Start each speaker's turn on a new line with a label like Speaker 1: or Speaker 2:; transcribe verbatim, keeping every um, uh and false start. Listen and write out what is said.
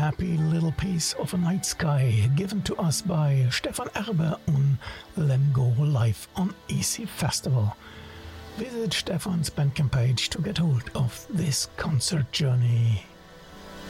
Speaker 1: happy little piece of a night sky given to us by Stefan Erbe on Lemgo live on E C Festival. Visit Stefan's Bandcamp page to get hold of this concert journey.